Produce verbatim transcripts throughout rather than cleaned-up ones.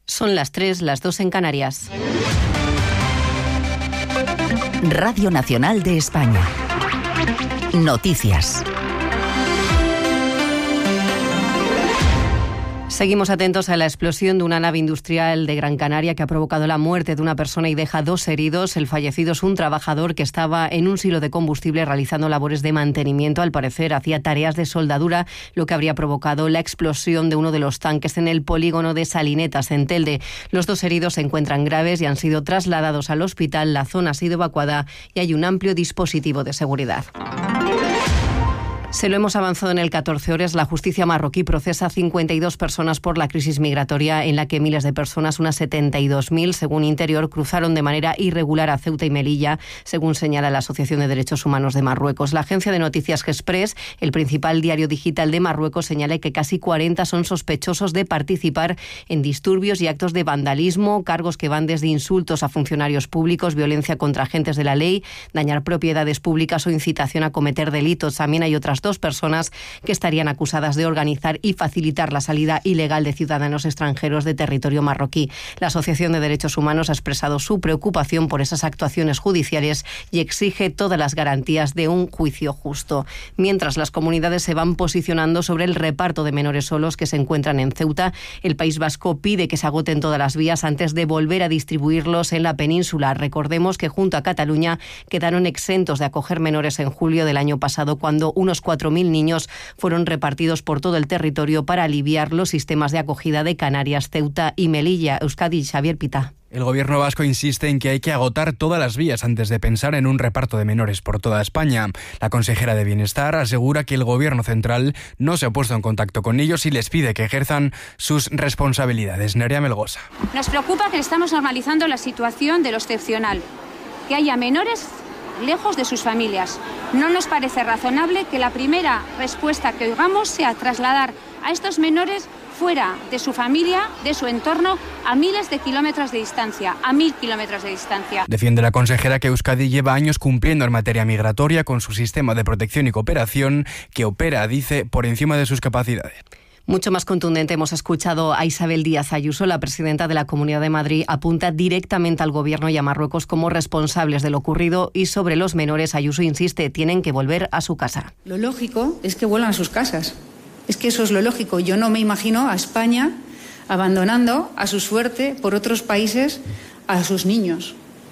Son las tres, las dos en Canarias. Radio Nacional de España. Noticias. Seguimos atentos a la explosión de una nave industrial de Gran Canaria que ha provocado la muerte de una persona y deja dos heridos. El fallecido es un trabajador que estaba en un silo de combustible realizando labores de mantenimiento. Al parecer hacía tareas de soldadura, lo que habría provocado la explosión de uno de los tanques en el polígono de Salinetas, en Telde. Los dos heridos se encuentran graves y han sido trasladados al hospital. La zona ha sido evacuada y hay un amplio dispositivo de seguridad. Se lo hemos avanzado en el catorce horas. La justicia marroquí procesa cincuenta y dos personas por la crisis migratoria en la que miles de personas, unas setenta y dos mil, según Interior, cruzaron de manera irregular a Ceuta y Melilla, según señala la Asociación de Derechos Humanos de Marruecos. La agencia de noticias Express, el principal diario digital de Marruecos, señala que casi cuarenta son sospechosos de participar en disturbios y actos de vandalismo, cargos que van desde insultos a funcionarios públicos, violencia contra agentes de la ley, dañar propiedades públicas o incitación a cometer delitos. También hay otras dos personas que estarían acusadas de organizar y facilitar la salida ilegal de ciudadanos extranjeros de territorio marroquí. La Asociación de Derechos Humanos ha expresado su preocupación por esas actuaciones judiciales y exige todas las garantías de un juicio justo. Mientras las comunidades se van posicionando sobre el reparto de menores solos que se encuentran en Ceuta, el País Vasco pide que se agoten todas las vías antes de volver a distribuirlos en la península. Recordemos que junto a Cataluña quedaron exentos de acoger menores en julio del año pasado, cuando unos cuatro mil niños fueron repartidos por todo el territorio para aliviar los sistemas de acogida de Canarias, Ceuta y Melilla. Euskadi, Xavier Pita. El gobierno vasco insiste en que hay que agotar todas las vías antes de pensar en un reparto de menores por toda España. La consejera de Bienestar asegura que el gobierno central no se ha puesto en contacto con ellos y les pide que ejerzan sus responsabilidades. Nerea Melgosa. Nos preocupa que estamos normalizando la situación de lo excepcional, que haya menores lejos de sus familias. No nos parece razonable que la primera respuesta que oigamos sea trasladar a estos menores fuera de su familia, de su entorno, a miles de kilómetros de distancia, a mil kilómetros de distancia. Defiende la consejera que Euskadi lleva años cumpliendo en materia migratoria con su sistema de protección y cooperación, que opera, dice, por encima de sus capacidades. Mucho más contundente hemos escuchado a Isabel Díaz Ayuso, la presidenta de la Comunidad de Madrid, apunta directamente al Gobierno y a Marruecos como responsables de lo ocurrido, y sobre los menores Ayuso insiste, tienen que volver a su casa. Lo lógico es que vuelvan a sus casas. Es que eso es lo lógico. Yo no me imagino a España abandonando a su suerte por otros países a sus niños.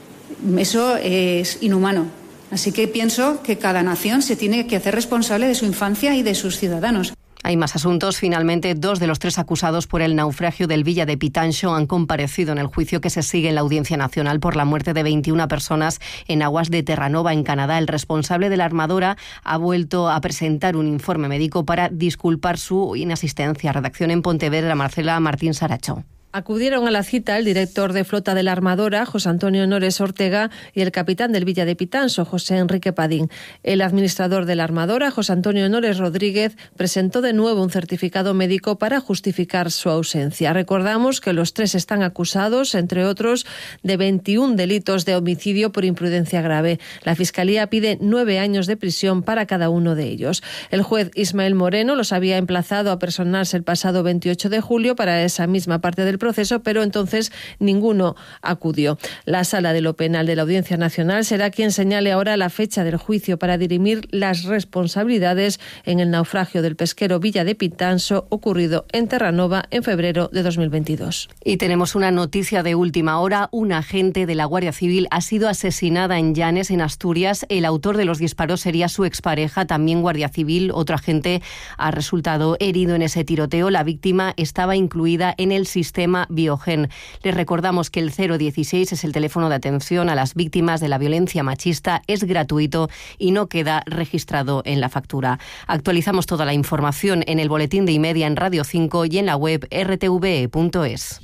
Eso es inhumano. Así que pienso que cada nación se tiene que hacer responsable de su infancia y de sus ciudadanos. Hay más asuntos. Finalmente, dos de los tres acusados por el naufragio del Villa de Pitancho han comparecido en el juicio que se sigue en la Audiencia Nacional por la muerte de veintiuna personas en aguas de Terranova, en Canadá. El responsable de la armadora ha vuelto a presentar un informe médico para disculpar su inasistencia. Redacción en Pontevedra, Marcela Martín Saracho. Acudieron a la cita el director de flota de la armadora, José Antonio Nores Ortega, y el capitán del Villa de Pitanso, José Enrique Padín. El administrador de la armadora, José Antonio Nores Rodríguez, presentó de nuevo un certificado médico para justificar su ausencia. Recordamos que los tres están acusados, entre otros, de veintiún delitos de homicidio por imprudencia grave. La Fiscalía pide nueve años de prisión para cada uno de ellos. El juez Ismael Moreno los había emplazado a personarse el pasado veintiocho de julio para esa misma parte del proceso, pero entonces ninguno acudió. La Sala de lo Penal de la Audiencia Nacional será quien señale ahora la fecha del juicio para dirimir las responsabilidades en el naufragio del pesquero Villa de Pitanso ocurrido en Terranova en febrero de dos mil veintidós. Y tenemos una noticia de última hora. Una agente de la Guardia Civil ha sido asesinada en Llanes, en Asturias. El autor de los disparos sería su expareja, también guardia civil. Otro agente ha resultado herido en ese tiroteo. La víctima estaba incluida en el sistema Biogen. Les recordamos que el cero dieciséis es el teléfono de atención a las víctimas de la violencia machista, es gratuito y no queda registrado en la factura. Actualizamos toda la información en el boletín de Imedia en Radio cinco y en la web erre te ve e punto es.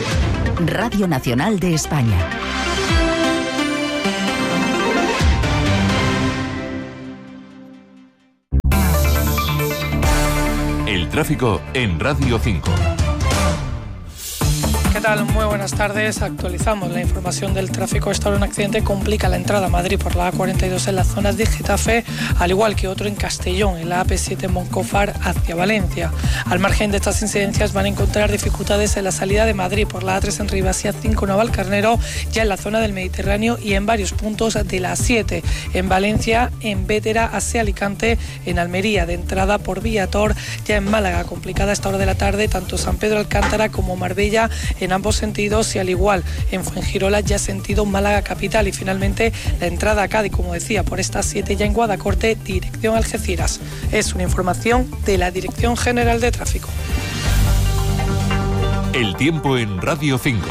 Radio Nacional de España. El tráfico en Radio cinco. ¿qué tal? Muy buenas tardes. Actualizamos la información del tráfico. Esta hora un accidente complica la entrada a Madrid por la A cuarenta y dos en las zonas de Getafe, al igual que otro en Castellón, en la A P siete en Moncofar hacia Valencia. Al margen de estas incidencias van a encontrar dificultades en la salida de Madrid por la A tres en Rivas y A cinco Navalcarnero, ya en la zona del Mediterráneo y en varios puntos de la A siete. En Valencia, en Bétera hacia Alicante, en Almería de entrada por Viator, ya en Málaga complicada a esta hora de la tarde, tanto San Pedro Alcántara como Marbella en ambos sentidos, y al igual en Fuengirola ya sentido Málaga capital. Y finalmente la entrada a Cádiz, como decía, por esta siete ya en Guadacorte, dirección Algeciras. Es una información de la Dirección General de Tráfico. El tiempo en Radio cinco.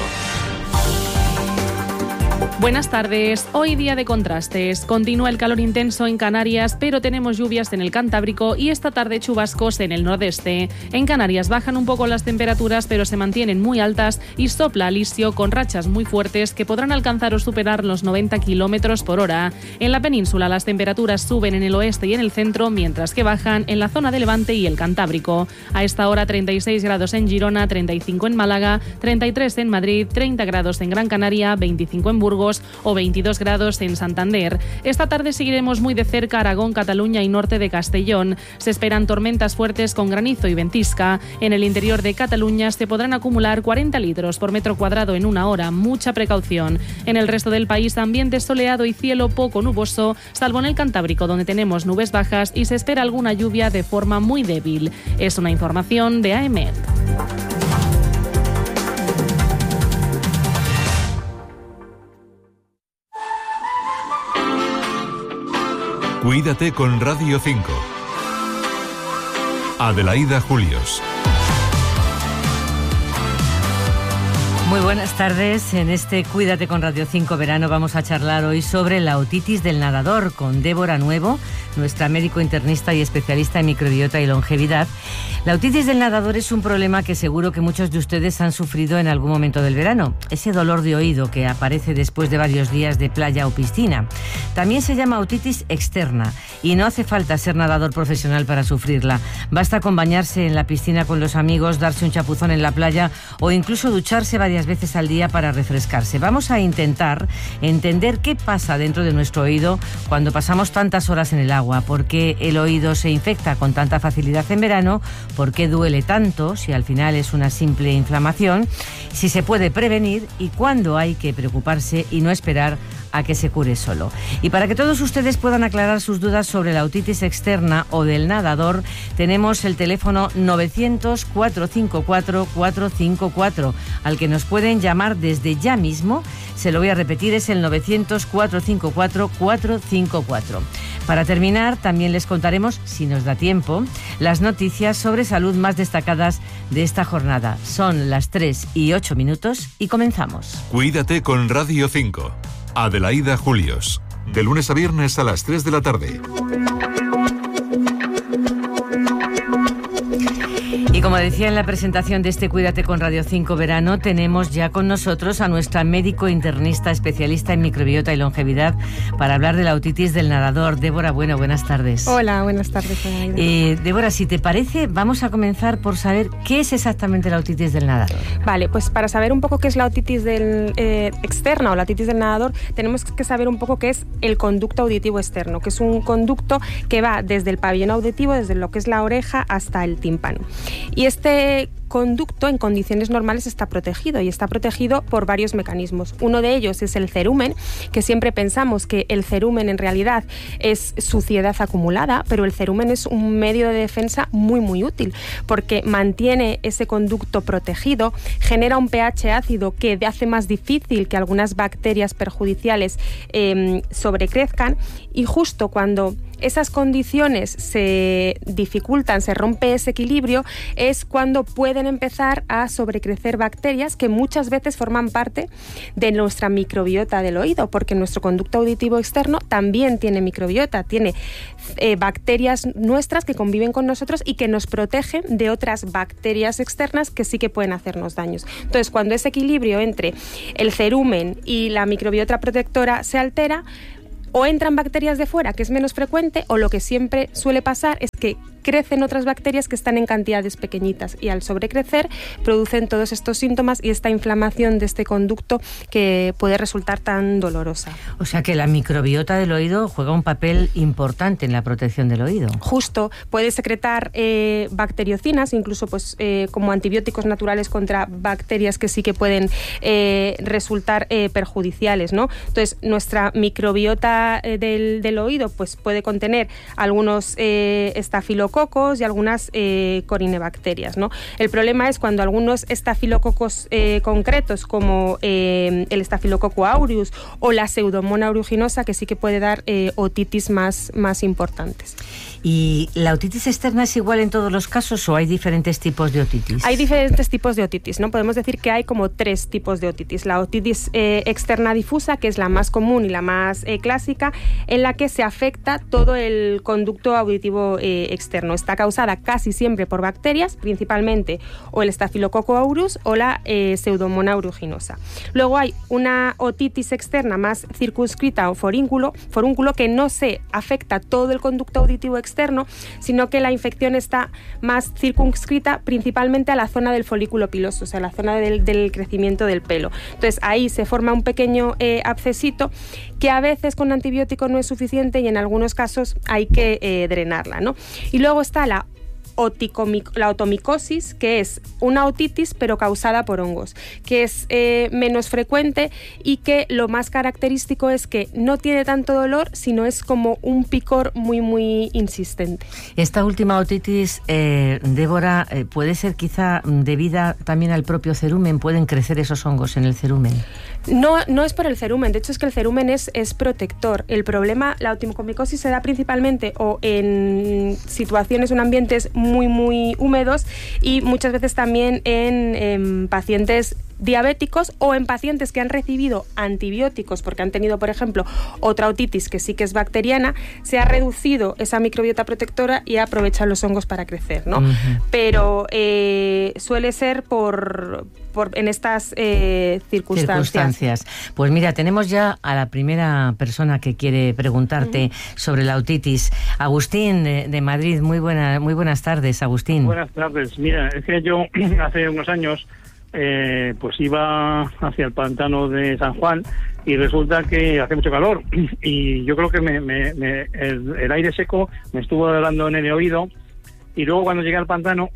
Buenas tardes. Hoy día de contrastes. Continúa el calor intenso en Canarias, pero tenemos lluvias en el Cantábrico y esta tarde chubascos en el nordeste. En Canarias bajan un poco las temperaturas, pero se mantienen muy altas y sopla alisio con rachas muy fuertes que podrán alcanzar o superar los noventa kilómetros por hora. En la península las temperaturas suben en el oeste y en el centro, mientras que bajan en la zona de Levante y el Cantábrico. A esta hora treinta y seis grados en Girona, treinta y cinco en Málaga, treinta y tres en Madrid, treinta grados en Gran Canaria, veinticinco en Burgos o veintidós grados en Santander. Esta tarde seguiremos muy de cerca Aragón, Cataluña y norte de Castellón. Se esperan tormentas fuertes con granizo y ventisca. En el interior de Cataluña se podrán acumular cuarenta litros por metro cuadrado en una hora. Mucha precaución. En el resto del país, ambiente soleado y cielo poco nuboso, salvo en el Cantábrico, donde tenemos nubes bajas y se espera alguna lluvia de forma muy débil. Es una información de A E M E T. Cuídate con Radio cinco. Adelaida Julios. Muy buenas tardes. En este Cuídate con Radio cinco Verano vamos a charlar hoy sobre la otitis del nadador con Débora Nuevo, nuestra médico internista y especialista en microbiota y longevidad. La otitis del nadador es un problema que seguro que muchos de ustedes han sufrido en algún momento del verano. Ese dolor de oído que aparece después de varios días de playa o piscina. También se llama otitis externa y no hace falta ser nadador profesional para sufrirla. Basta con bañarse en la piscina con los amigos, darse un chapuzón en la playa o incluso ducharse varias veces al día para refrescarse. Vamos a intentar entender qué pasa dentro de nuestro oído cuando pasamos tantas horas en el agua, por qué el oído se infecta con tanta facilidad en verano, por qué duele tanto, si al final es una simple inflamación, si se puede prevenir y cuándo hay que preocuparse y no esperar a que se cure solo. Y para que todos ustedes puedan aclarar sus dudas sobre la otitis externa o del nadador, tenemos el teléfono novecientos, cuatrocientos cincuenta y cuatro, cuatrocientos cincuenta y cuatro, al que nos pueden llamar desde ya mismo. Se lo voy a repetir, es el novecientos, cuatrocientos cincuenta y cuatro, cuatrocientos cincuenta y cuatro. Para terminar, también les contaremos, si nos da tiempo, las noticias sobre salud más destacadas de esta jornada. Son las tres y ocho minutos y comenzamos. Cuídate con Radio cinco. Adelaida Julios. De lunes a viernes a las tres de la tarde. Y como decía en la presentación de este Cuídate con Radio cinco Verano, tenemos ya con nosotros a nuestra médico internista especialista en microbiota y longevidad para hablar de la otitis del nadador. Débora, bueno, buenas tardes. Hola, buenas tardes. Eh, Débora, si te parece, vamos a comenzar por saber qué es exactamente la otitis del nadador. Vale, pues para saber un poco qué es la otitis del, eh, externa o la otitis del nadador, tenemos que saber un poco qué es el conducto auditivo externo, que es un conducto que va desde el pabellón auditivo, desde lo que es la oreja hasta el tímpano. Y este conducto en condiciones normales está protegido y está protegido por varios mecanismos. Uno de ellos es el cerumen, que siempre pensamos que el cerumen en realidad es suciedad acumulada, pero el cerumen es un medio de defensa muy muy útil porque mantiene ese conducto protegido, genera un pH ácido que hace más difícil que algunas bacterias perjudiciales eh, sobrecrezcan, y justo cuando esas condiciones se dificultan, se rompe ese equilibrio, es cuando pueden empezar a sobrecrecer bacterias que muchas veces forman parte de nuestra microbiota del oído, porque nuestro conducto auditivo externo también tiene microbiota, tiene eh, bacterias nuestras que conviven con nosotros y que nos protegen de otras bacterias externas que sí que pueden hacernos daños. Entonces, cuando ese equilibrio entre el cerumen y la microbiota protectora se altera, o entran bacterias de fuera, que es menos frecuente, o lo que siempre suele pasar es que que crecen otras bacterias que están en cantidades pequeñitas y al sobrecrecer producen todos estos síntomas y esta inflamación de este conducto que puede resultar tan dolorosa. O sea que la microbiota del oído juega un papel importante en la protección del oído. Justo, puede secretar eh, bacteriocinas, incluso pues eh, como antibióticos naturales contra bacterias que sí que pueden eh, resultar eh, perjudiciales, ¿no? Entonces, nuestra microbiota eh, del, del oído pues puede contener algunos eh, estafilococos y algunas eh, corinebacterias, ¿no? El problema es cuando algunos estafilococos eh, concretos, como eh, el estafilococo aureus o la Pseudomonas aeruginosa, que sí que puede dar eh, otitis más, más importantes. ¿Y la otitis externa es igual en todos los casos o hay diferentes tipos de otitis? Hay diferentes tipos de otitis, ¿no? Podemos decir que hay como tres tipos de otitis. La otitis eh, externa difusa, que es la más común y la más eh, clásica, en la que se afecta todo el conducto auditivo eh, externo. Está causada casi siempre por bacterias, principalmente o el estafilococo aureus o la eh, Pseudomonas aeruginosa. Luego hay una otitis externa más circunscrita o forúnculo, forúnculo que no se afecta todo el conducto auditivo externo, externo, sino que la infección está más circunscrita principalmente a la zona del folículo piloso, o sea, la zona del, del crecimiento del pelo. Entonces ahí se forma un pequeño eh, abscesito que a veces con antibiótico no es suficiente y en algunos casos hay que eh, drenarla, ¿no? Y luego está la la otomicosis, que es una otitis pero causada por hongos, que es eh, menos frecuente y que lo más característico es que no tiene tanto dolor, sino es como un picor muy muy insistente. Esta última otitis, eh, Débora, eh, puede ser quizá debida también al propio cerumen, pueden crecer esos hongos en el cerumen. No, no es por el cerumen, de hecho es que el cerumen es, es protector. El problema, la otomicosis se da principalmente o en situaciones, en ambientes muy muy húmedos y muchas veces también en, en pacientes diabéticos o en pacientes que han recibido antibióticos porque han tenido, por ejemplo, otra otitis que sí que es bacteriana, se ha reducido esa microbiota protectora y aprovechan los hongos para crecer, ¿no? Uh-huh. Pero eh, suele ser por, por en estas eh, circunstancias. circunstancias. Pues mira, tenemos ya a la primera persona que quiere preguntarte uh-huh. sobre la otitis. Agustín, de, de Madrid, muy, buena, muy buenas tardes, Agustín. Buenas tardes. Mira, es que yo hace unos años Eh, pues iba hacia el pantano de San Juan y resulta que hace mucho calor y yo creo que me, me, me, el, el aire seco me estuvo dando en el oído y luego cuando llegué al pantano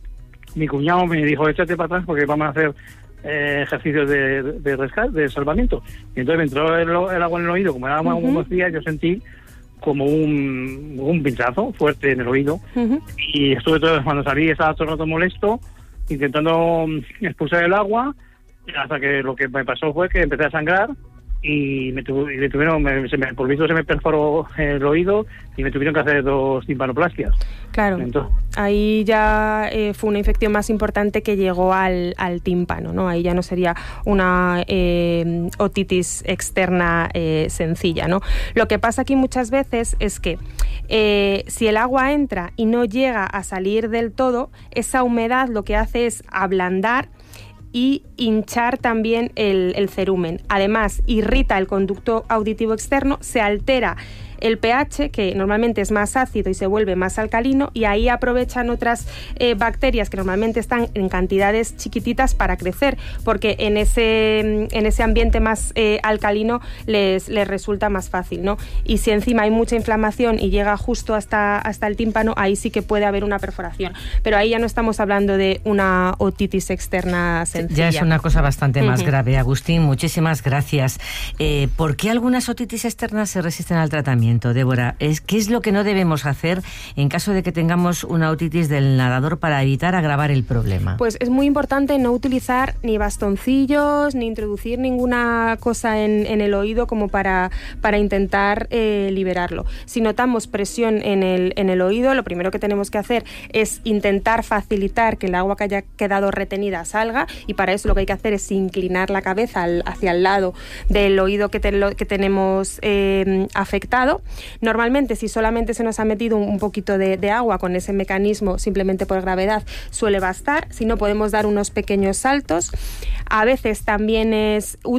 mi cuñado me dijo échate para atrás porque vamos a hacer eh, ejercicios de, de rescate, de salvamiento, y entonces me entró el, el agua en el oído, como era uh-huh. unos días, yo sentí como un, un pinchazo fuerte en el oído uh-huh. y estuve todo, cuando salí estaba todo el rato molesto intentando expulsar el agua hasta que lo que me pasó fue que empecé a sangrar y me, tuvo, y me tuvieron me, se me, por visto se me perforó el oído y me tuvieron que hacer dos timpanoplastias. Claro, entonces, ahí ya eh, fue una infección más importante que llegó al, al tímpano, ¿no? Ahí ya no sería una eh, otitis externa eh, sencilla, ¿no? Lo que pasa aquí muchas veces es que eh, si el agua entra y no llega a salir del todo, esa humedad lo que hace es ablandar y hinchar también el, el cerumen. Además, irrita el conducto auditivo externo, se altera el pH, que normalmente es más ácido y se vuelve más alcalino, y ahí aprovechan otras eh, bacterias que normalmente están en cantidades chiquititas para crecer, porque en ese, en ese ambiente más eh, alcalino les, les resulta más fácil, ¿no? Y si encima hay mucha inflamación y llega justo hasta, hasta el tímpano, ahí sí que puede haber una perforación. Pero ahí ya no estamos hablando de una otitis externa sencilla. Ya es una cosa bastante más uh-huh. grave. Agustín, muchísimas gracias. Eh, ¿Por qué algunas otitis externas se resisten al tratamiento? Débora, es, ¿qué es lo que no debemos hacer en caso de que tengamos una otitis del nadador para evitar agravar el problema? Pues es muy importante no utilizar ni bastoncillos, ni introducir ninguna cosa en, en el oído como para, para intentar eh, liberarlo. Si notamos presión en el, en el oído, lo primero que tenemos que hacer es intentar facilitar que el agua que haya quedado retenida salga, y para eso lo que hay que hacer es inclinar la cabeza al, hacia el lado del oído que, te, lo, que tenemos eh, afectado. Normalmente, si solamente se nos ha metido un poquito de, de agua con ese mecanismo, simplemente por gravedad, suele bastar. Si no, podemos dar unos pequeños saltos. A veces también es útil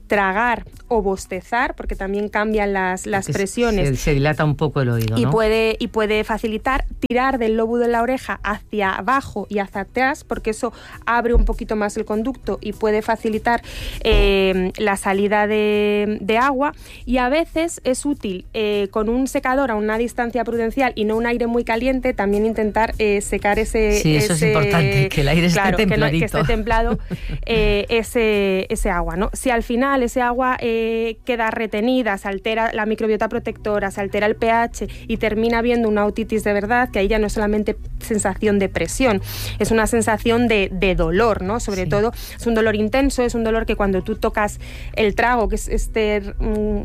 tragar o bostezar, porque también cambian las, las presiones. Se, se dilata un poco el oído, y ¿no? Puede, y puede facilitar tirar del lóbulo de la oreja hacia abajo y hacia atrás, porque eso abre un poquito más el conducto y puede facilitar eh, la salida de, de agua. Y a veces es útil eh, con un secador a una distancia prudencial y no un aire muy caliente, también intentar eh, secar ese... Sí, eso ese, es importante, que el aire esté claro, templadito. Que, no, que esté templado eh, ese, ese agua, ¿no? Si al final ese agua eh, queda retenida, se altera la microbiota protectora, se altera el pH y termina habiendo una otitis de verdad, que ahí ya no es solamente sensación de presión, es una sensación de, de dolor, ¿no? Sobre sí. todo es un dolor intenso, es un dolor que cuando tú tocas el trago, que es este um,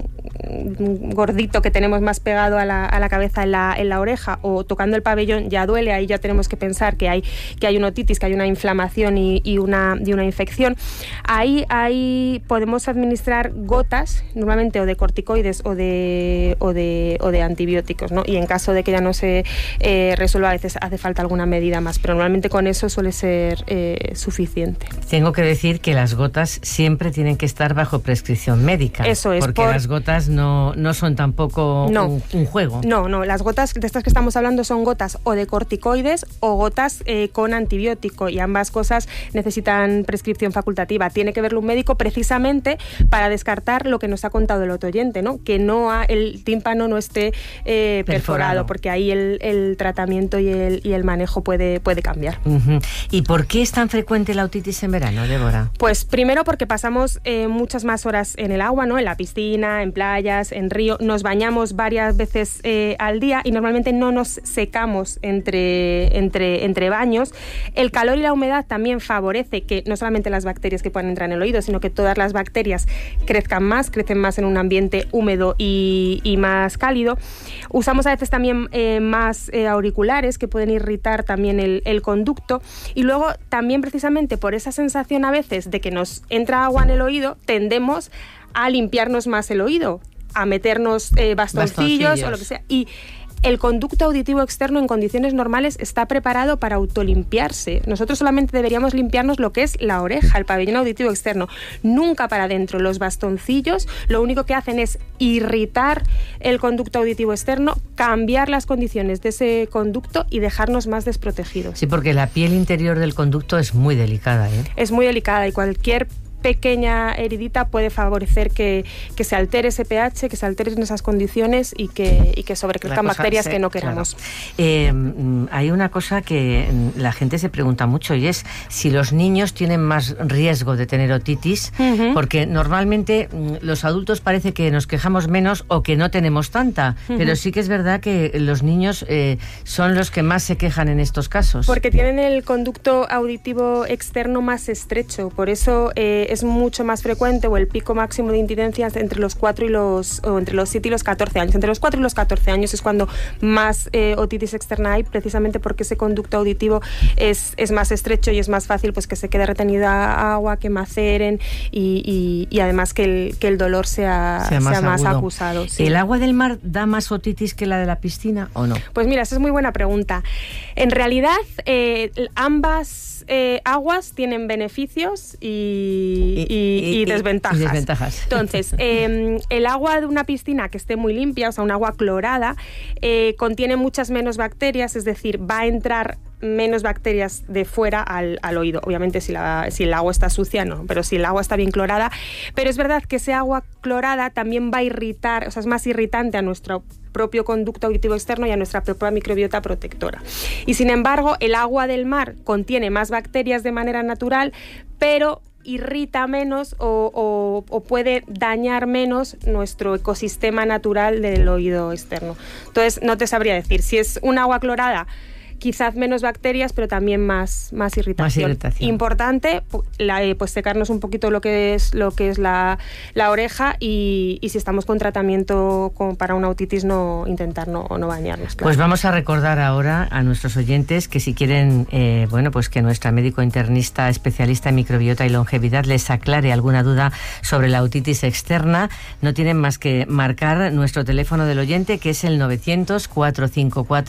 gordito que tenemos más pegado a la, a la cabeza en la, en la oreja, o tocando el pabellón ya duele, ahí ya tenemos que pensar que hay, que hay una otitis, que hay una inflamación y, y, una, y una infección. Ahí, ahí podemos administrar gotas, normalmente o de corticoides o de, o de, o de antibióticos, ¿no? Y en caso de que ya no se eh, resuelva, a veces hace falta alguna medida más, pero normalmente con eso suele ser eh, suficiente. Tengo que decir que las gotas siempre tienen que estar bajo prescripción médica. Eso es. Porque por... las gotas no, no son tampoco no. un, un juego. No, no, las gotas de estas que estamos hablando son gotas o de corticoides o gotas eh, con antibiótico, y ambas cosas necesitan prescripción facultativa. Tiene que verlo un médico precisamente para descartar lo que nos ha contado el otro oyente, ¿no? Que no ha, el tímpano no esté eh, perforado, perforado, porque ahí el, el tratamiento y el, y el manejo puede, puede cambiar. Uh-huh. ¿Y por qué es tan frecuente la otitis en verano, Débora? Pues primero porque pasamos eh, muchas más horas en el agua, ¿no? En la piscina, en playas, en río, nos bañamos varias veces eh, al día y normalmente no nos secamos entre, entre, entre baños. El calor y la humedad también favorece que no solamente las bacterias que puedan entrar en el oído, sino que todas las bacterias crezcan más, crecen más en un ambiente húmedo y, y más cálido. Usamos a veces también eh, más eh, auriculares que pueden irritar también el, el conducto, y luego también precisamente por esa sensación a veces de que nos entra agua en el oído, tendemos a limpiarnos más el oído, a meternos eh, bastoncillos, bastoncillos o lo que sea, y el conducto auditivo externo en condiciones normales está preparado para autolimpiarse. Nosotros solamente deberíamos limpiarnos lo que es la oreja, el pabellón auditivo externo, nunca para adentro. Los bastoncillos lo único que hacen es irritar el conducto auditivo externo, cambiar las condiciones de ese conducto y dejarnos más desprotegidos. Sí, porque la piel interior del conducto es muy delicada, ¿eh? Es muy delicada, y cualquier pequeña heridita puede favorecer que, que se altere ese pH, que se alteren esas condiciones y que, y que sobrecrezcan bacterias se, que no queramos. Claro. Eh, hay una cosa que la gente se pregunta mucho, y es si los niños tienen más riesgo de tener otitis, uh-huh. porque normalmente los adultos parece que nos quejamos menos o que no tenemos tanta, uh-huh. pero sí que es verdad que los niños eh, son los que más se quejan en estos casos. Porque tienen el conducto auditivo externo más estrecho, por eso eh, es mucho más frecuente, o el pico máximo de incidencias entre los cuatro y los o entre los siete y los catorce años. Entre los cuatro y los catorce años es cuando más eh, otitis externa hay, precisamente porque ese conducto auditivo es, es más estrecho y es más fácil pues que se quede retenida agua, que maceren y, y, y además que el, que el dolor sea, sea más, sea más acusado. Sí. ¿El agua del mar da más otitis que la de la piscina o no? Pues mira, esa es muy buena pregunta. En realidad, eh, ambas eh, aguas tienen beneficios y Y, y, y, desventajas. y desventajas. Entonces, eh, el agua de una piscina que esté muy limpia, o sea, un agua clorada, eh, contiene muchas menos bacterias, es decir, va a entrar menos bacterias de fuera al, al oído. Obviamente si, la, si el agua está sucia, no, pero si el agua está bien clorada. Pero es verdad que ese agua clorada también va a irritar, o sea, es más irritante a nuestro propio conducto auditivo externo y a nuestra propia microbiota protectora. Y sin embargo, el agua del mar contiene más bacterias de manera natural, pero irrita menos o, o, o puede dañar menos nuestro ecosistema natural del oído externo. Entonces, no te sabría decir. Si es un agua clorada, quizás menos bacterias, pero también más, más irritación. Más irritación. Importante, la, pues secarnos un poquito lo que es lo que es la, la oreja y, y si estamos con tratamiento con, para una otitis, no intentar no, no bañarnos. Claro. Pues vamos a recordar ahora a nuestros oyentes que si quieren, eh, bueno, pues que nuestra médico internista especialista en microbiota y longevidad les aclare alguna duda sobre la otitis externa, no tienen más que marcar nuestro teléfono del oyente, que es el novecientos, cuatrocientos cincuenta y cuatro,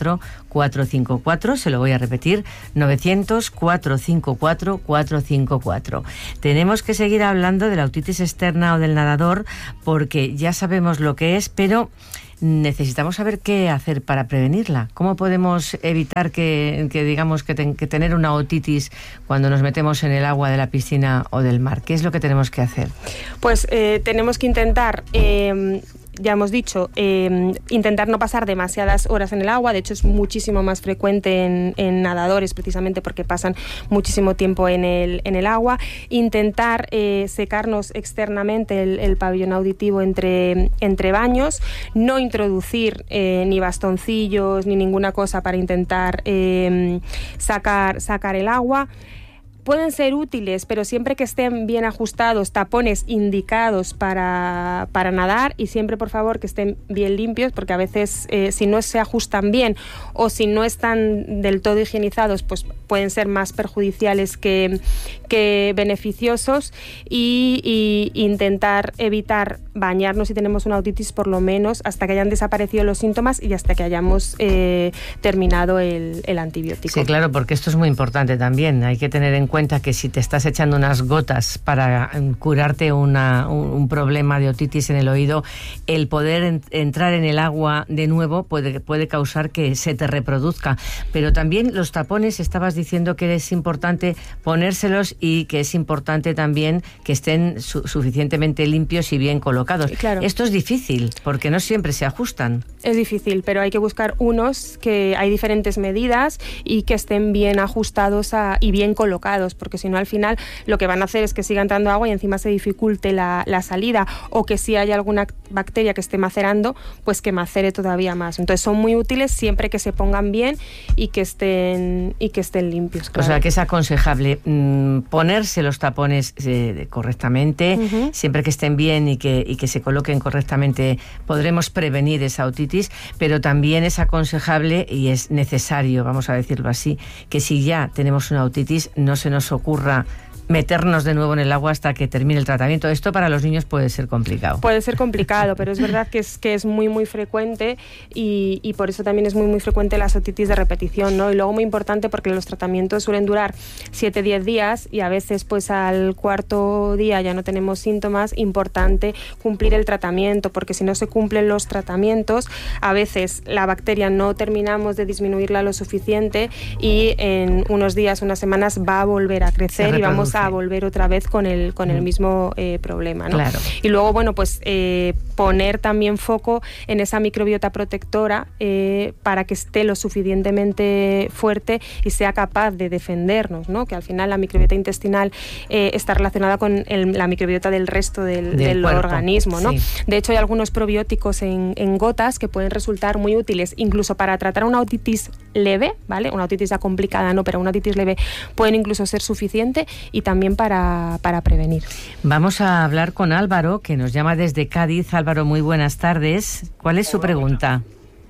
cuatro cinco cuatro, se lo voy a repetir, novecientos, cuatro cinco cuatro, cuatro cinco cuatro. Tenemos que seguir hablando de la otitis externa o del nadador porque ya sabemos lo que es, pero necesitamos saber qué hacer para prevenirla. ¿Cómo podemos evitar que, que digamos, que, ten, que tener una otitis cuando nos metemos en el agua de la piscina o del mar? ¿Qué es lo que tenemos que hacer? Pues eh, tenemos que intentar... Eh, ya hemos dicho, eh, intentar no pasar demasiadas horas en el agua. De hecho, es muchísimo más frecuente en, en nadadores, precisamente porque pasan muchísimo tiempo en el, en el agua. Intentar eh, secarnos externamente el, el pabellón auditivo entre, entre baños. No introducir eh, ni bastoncillos ni ninguna cosa para intentar eh, sacar, sacar el agua. Pueden ser útiles, pero siempre que estén bien ajustados, tapones indicados para, para nadar, y siempre, por favor, que estén bien limpios, porque a veces eh, si no se ajustan bien o si no están del todo higienizados, pues pueden ser más perjudiciales que, que beneficiosos. Y, y intentar evitar bañarnos si tenemos una otitis, por lo menos hasta que hayan desaparecido los síntomas y hasta que hayamos eh, terminado el, el antibiótico. Sí, claro, porque esto es muy importante también. Hay que tener en cuenta que si te estás echando unas gotas para curarte una, un, un problema de otitis en el oído, el poder en, entrar en el agua de nuevo puede, puede causar que se te reproduzca. Pero también los tapones, estabas diciendo que es importante ponérselos y que es importante también que estén su, suficientemente limpios y bien colocados. Claro. Esto es difícil porque no siempre se ajustan. Es difícil, pero hay que buscar unos que hay diferentes medidas y que estén bien ajustados a, y bien colocados, porque si no, al final lo que van a hacer es que siga entrando agua y encima se dificulte la, la salida, o que si hay alguna bacteria que esté macerando, pues que macere todavía más. Entonces son muy útiles siempre que se pongan bien y que estén y que estén limpios. Claro. O sea, que es aconsejable mmm, ponerse los tapones eh, correctamente, uh-huh. siempre que estén bien y que, y que se coloquen correctamente, podremos prevenir esa otitis, pero también es aconsejable y es necesario, vamos a decirlo así, que si ya tenemos una otitis, no se nos ocurra meternos de nuevo en el agua hasta que termine el tratamiento. Esto para los niños puede ser complicado. Puede ser complicado, pero es verdad que es, que es muy, muy frecuente y, y por eso también es muy, muy frecuente las otitis de repetición, ¿no? Y luego muy importante porque los tratamientos suelen durar siete a diez días y a veces pues al cuarto día ya no tenemos síntomas. Importante cumplir el tratamiento, porque si no se cumplen los tratamientos, a veces la bacteria no terminamos de disminuirla lo suficiente y en unos días, unas semanas va a volver a crecer y vamos a a volver otra vez con el con el mismo eh, problema, ¿no? Claro. Y luego, bueno, pues eh, poner también foco en esa microbiota protectora eh, para que esté lo suficientemente fuerte y sea capaz de defendernos, ¿no? Que al final la microbiota intestinal eh, está relacionada con el, la microbiota del resto del, del, del organismo, ¿no? Sí. De hecho, hay algunos probióticos en, en gotas que pueden resultar muy útiles, incluso para tratar una otitis leve, ¿vale? Una otitis ya complicada, no, pero una otitis leve pueden incluso ser suficiente, y también para, para prevenir. Vamos a hablar con Álvaro, que nos llama desde Cádiz. Álvaro, muy buenas tardes. ¿Cuál es su pregunta?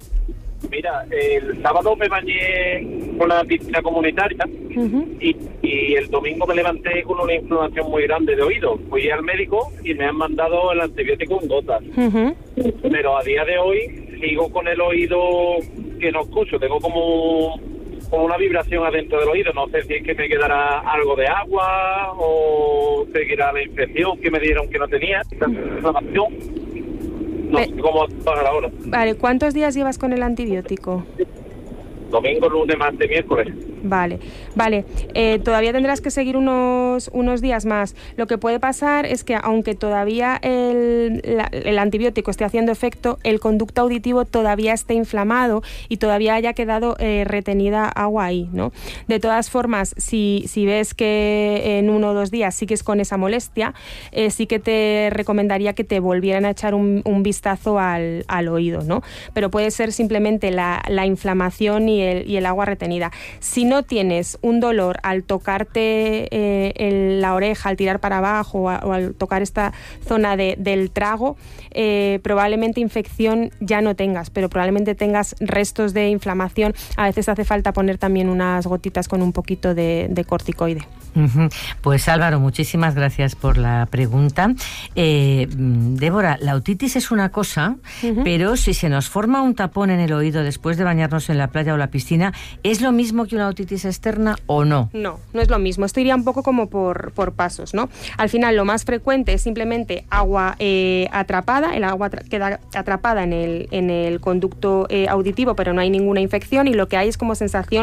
Mira, el sábado me bañé con la piscina comunitaria uh-huh. y, y el domingo me levanté con una inflamación muy grande de oído. Fui al médico y me han mandado el antibiótico en gotas. Uh-huh. Pero a día de hoy sigo con el oído que no escucho. Tengo como... con una vibración adentro del oído. No sé si es que me quedará algo de agua o seguirá la infección que me dieron que no tenía. Inflamación. No sé cómo pagar ahora. Vale, ¿cuántos días llevas con el antibiótico? Domingo, lunes, martes, miércoles. Vale, vale. Eh, todavía tendrás que seguir unos, unos días más. Lo que puede pasar es que aunque todavía el, la, el antibiótico esté haciendo efecto, el conducto auditivo todavía esté inflamado y todavía haya quedado eh, retenida agua ahí, ¿no? De todas formas, si, si ves que en uno o dos días sigues con esa molestia, eh, sí que te recomendaría que te volvieran a echar un, un vistazo al, al oído, ¿no? Pero puede ser simplemente la, la inflamación y el, y el agua retenida. Si no tienes un dolor al tocarte eh, el, la oreja, al tirar para abajo o, a, o al tocar esta zona de, del trago, eh, probablemente infección ya no tengas, pero probablemente tengas restos de inflamación. A veces hace falta poner también unas gotitas con un poquito de, de corticoide. Uh-huh. Pues Álvaro, muchísimas gracias por la pregunta. Eh, Débora, la otitis es una cosa, uh-huh. pero si se nos forma un tapón en el oído después de bañarnos en la playa o la piscina, ¿es lo mismo que una otitis externa o no? No, no es lo mismo. Esto iría un poco como por, por pasos, ¿no? Al final, lo más frecuente es simplemente agua eh, atrapada, el agua tra- queda atrapada en el, en el conducto eh, auditivo, pero no hay ninguna infección, y lo que hay es como sensación